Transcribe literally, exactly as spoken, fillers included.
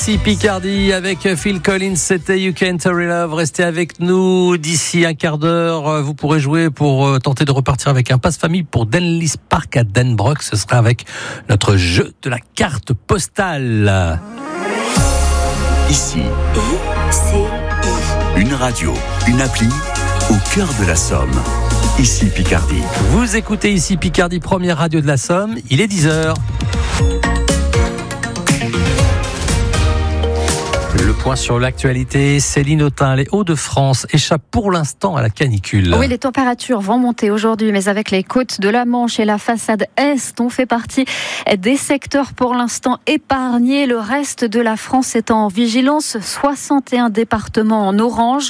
Ici Picardie avec Phil Collins, c'était You Can't Hurry Love. Restez avec nous d'ici un quart d'heure. Vous pourrez jouer pour tenter de repartir avec un passe-famille pour Denlis Park à Denbrock. Ce sera avec notre jeu de la carte postale. Ici, I C I. une radio, une appli au cœur de la Somme. Ici Picardie. Vous écoutez Ici Picardie, première radio de la Somme. Il est dix heures. Le point sur l'actualité, Céline Autain, les Hauts-de-France échappent pour l'instant à la canicule. Oui, les températures vont monter aujourd'hui, mais avec les côtes de la Manche et la façade Est, on fait partie des secteurs pour l'instant épargnés. Le reste de la France est en vigilance, soixante et un départements en orange.